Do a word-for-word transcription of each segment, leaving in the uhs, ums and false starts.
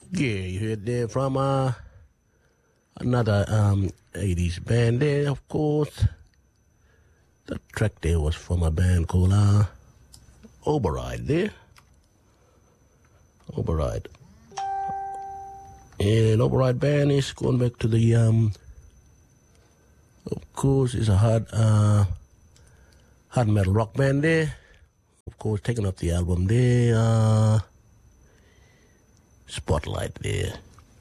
Yeah, you heard there from uh, another um, eighties band there, of course. The track there was from a band called uh, Override there. Override. And Override band is going back to the, um, of course, it's a hard, uh, hard metal rock band there. Of course, taking up the album there, uh, Spotlight there.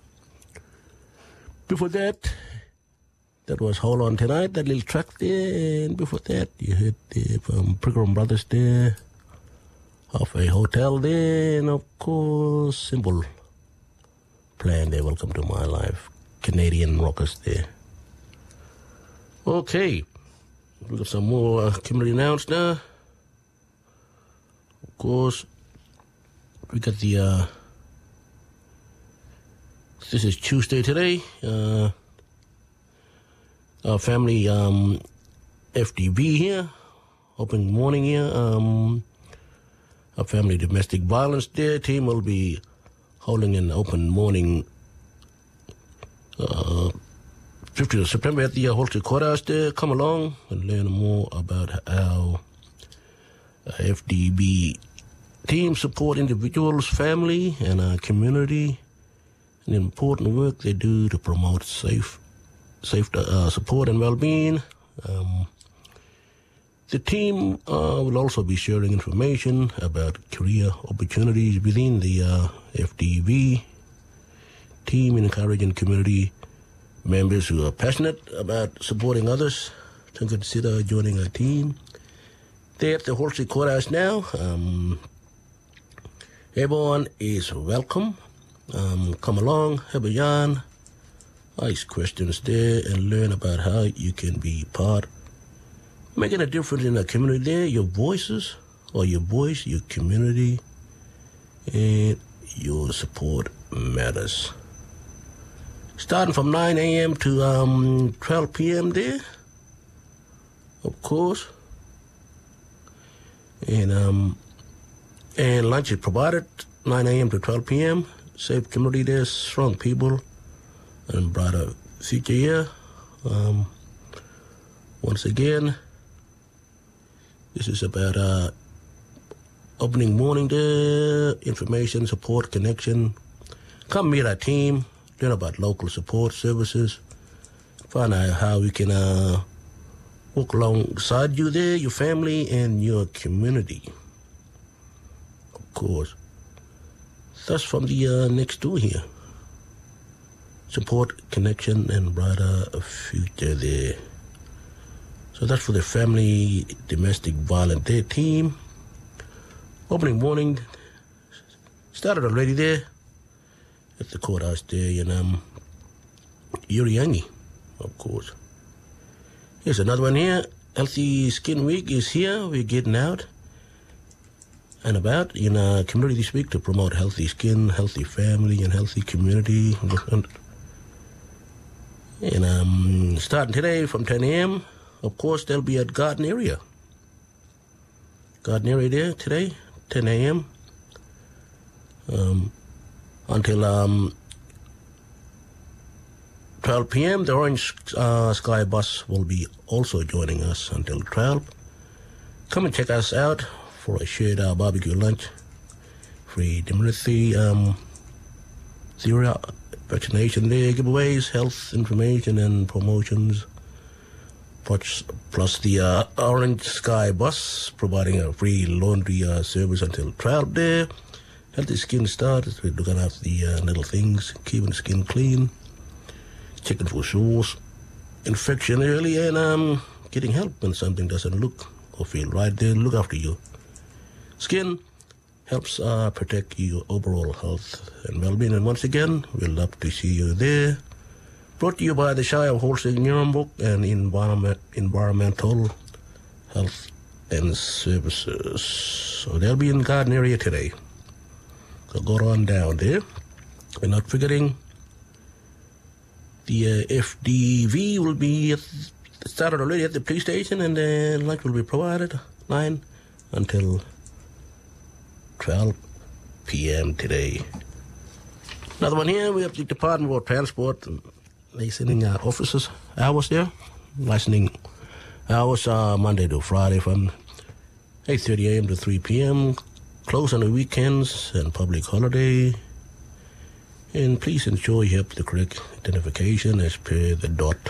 Before that, that was Hold On Tonight, that little track there. And before that, you heard the, from Pilgrim Brothers there, Halfway Hotel there. And of course, Simple Plan there, Welcome to My Life. Canadian rockers there. Okay, we got some more uh, community announcements now. Of course, we got the, uh, this is Tuesday today. Uh, our family um, F D B here, open morning here. Um, our family domestic violence there team will be holding an open morning uh, fifteenth of September at the uh, Holsey Courthouse there. Come along and learn more about how uh, F D B team support individuals, family, and our community. The important work they do to promote safe, safe uh, support and well-being. Um, the team uh, will also be sharing information about career opportunities within the uh, F D B team, encouraging community members who are passionate about supporting others to consider joining our team. They're at the Holsey Courthouse now. Um, everyone is welcome. Um, come along, have a yarn, ask questions there, and learn about how you can be part, making a difference in the community there, your voices, or your voice, your community, and your support matters. Starting from nine a.m. to um, twelve p.m. there, of course, and um, and lunch is provided nine a.m. to twelve p.m. Safe community there, strong people, and brighter future here. Um, once again, this is about uh, opening morning there, information, support, connection. Come meet our team, learn about local support services, find out how we can uh, work alongside you there, your family, and your community. Of course. That's from the uh, next door here. Support, connection, and brighter future there. So that's for the family domestic violence day team. Opening morning started already there at the courthouse there in um, Uriangi, of course. Here's another one here. Healthy Skin Week is here. We're getting out and about in our community this week to promote healthy skin, healthy family, and healthy community. And um, starting today from ten a.m., of course, they'll be at Garden Area. Garden Area there today, ten a.m. Um, until um, twelve p.m., the Orange uh, Sky Bus will be also joining us until twelve. Come and check us out for a shared uh, barbecue lunch, free democracy, um, zero vaccination day, giveaways, health information and promotions, plus, plus the uh, Orange Sky Bus providing a free laundry uh, service until twelve there. Healthy Skin Start, we're looking after the uh, little things, keeping the skin clean, checking for sores, infection early, and um, getting help when something doesn't look or feel right there. Look after you. Skin helps uh, protect your overall health and well-being. And once again, we'd love to see you there. Brought to you by the Shire of Holsey Nuremberg and Environment, Environmental Health and Services. So they'll be in Garden Area today. So go on down there. We're not forgetting the uh, F D V will be at, started already at the police station, and then lunch will be provided nine until twelve p.m. today. Another one here, we have the Department of Transport. Licensing uh, officers hours there. Licensing hours are Monday to Friday from eight thirty a.m. to three p.m. Closed on the weekends and public holiday. And please ensure you have the correct identification as per the dot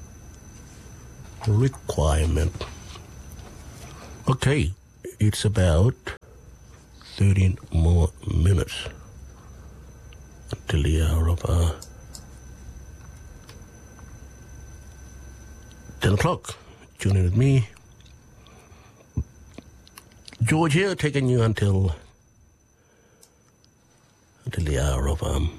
requirement. Okay, it's about thirteen more minutes until the hour of uh, ten o'clock. Tune in with me, George here, taking you until until the hour of um.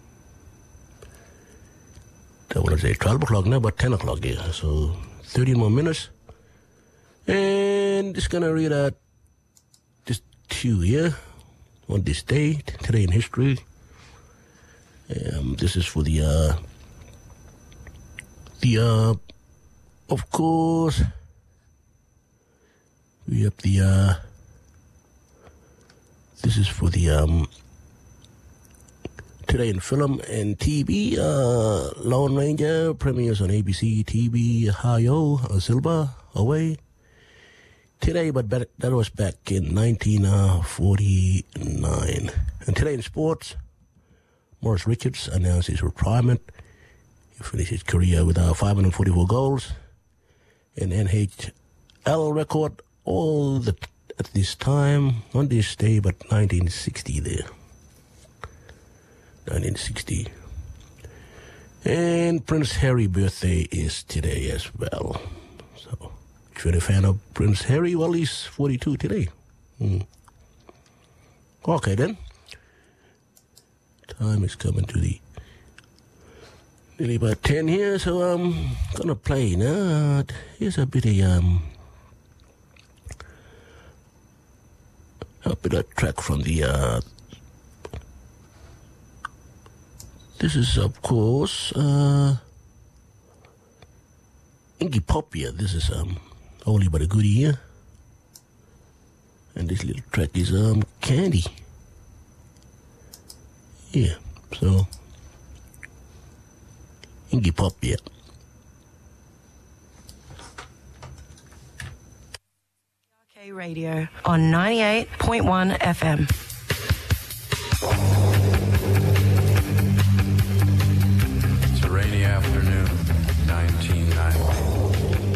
I want to say twelve o'clock now, but ten o'clock here. So thirteen more minutes, and just gonna read out just two here on this day today in history. Um, this is for the uh, the uh. Of course, we have the, uh, this is for the, um, today in film and T V, uh, Lone Ranger premieres on A B C T V, Ohio, Silva, away today, but that was back in nineteen forty-nine. And today in sports, Maurice Richards announced his retirement. He finished his career with uh, five hundred forty-four goals. An N H L record all the at this time on this day, but nineteen sixty there, nineteen sixty, and Prince Harry's birthday is today as well. So if you're a fan of Prince Harry, well, he's forty-two today. Hmm. Okay then, time is coming to the nearly about ten here, so I'm gonna play now. Here's a bit of um, a bit of track from the. Uh, this is of course uh, Iggy Pop here. This is um, Only But a Goodie here, and this little track is um, Candy. Yeah, so. Iggy Pop, yeah. R K Radio on ninety-eight point one F M.